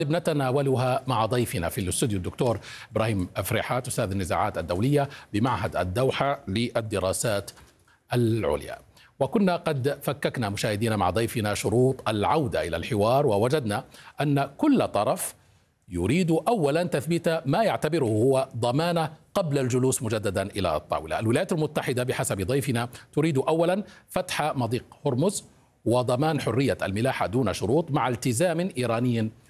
نتناولها مع ضيفنا في الاستوديو الدكتور إبراهيم أفريحات أستاذ النزاعات الدولية بمعهد الدوحة للدراسات العليا. وكنا قد فككنا مشاهدينا مع ضيفنا شروط العودة إلى الحوار، ووجدنا أن كل طرف يريد أولا تثبيت ما يعتبره هو ضمانة قبل الجلوس مجددا إلى الطاولة. الولايات المتحدة بحسب ضيفنا تريد أولا فتح مضيق هرمز وضمان حرية الملاحة دون شروط مع التزام إيراني